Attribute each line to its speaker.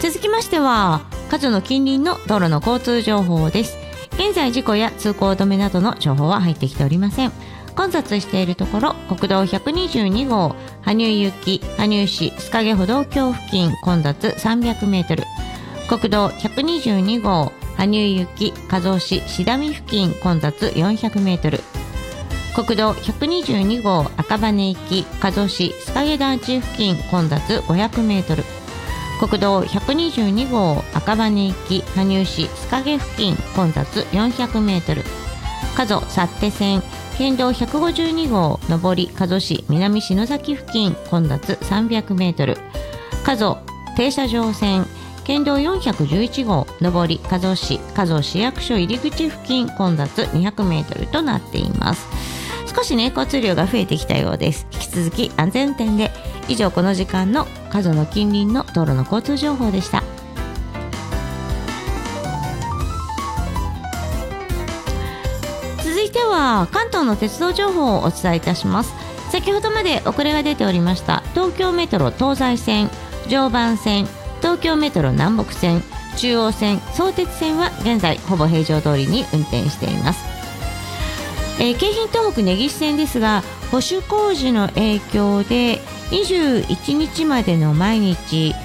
Speaker 1: 続きましては加須の近隣の道路の交通情報です。現在事故や通行止めなどの情報は入ってきておりません。混雑しているところ、国道122号羽生行き羽生市須影歩道橋付近混雑300メートル、国道122号羽生行き加須市志段見付近混雑400メートル、国道122号赤羽行き加須市須影団地付近混雑500メートル、国道122号赤羽行き羽生市須影付近混雑400メートル、加須幸手線県道152号上り加須市南篠崎付近混雑300メートル、加須停車場線県道411号上り加須市加須市役所入口付近混雑200メートルとなっています。少しね交通量が増えてきたようです。引き続き安全運転で。以上この時間の加須の近隣の道路の交通情報でした。続いては関東の鉄道情報をお伝えいたします。先ほどまで遅れが出ておりました東京メトロ東西線、常磐線、東京メトロ南北線、中央線、相鉄線は現在ほぼ平常通りに運転しています。京浜東北根岸線ですが保守工事の影響で21日までの毎日